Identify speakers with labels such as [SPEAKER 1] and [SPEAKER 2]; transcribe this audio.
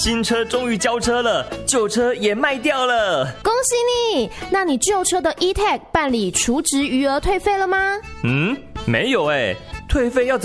[SPEAKER 1] 新车终于交车了，旧车也卖掉了。
[SPEAKER 2] 恭喜你！那你旧车的 E-Tag 办理除值余额退费了吗？
[SPEAKER 1] 没有退费要怎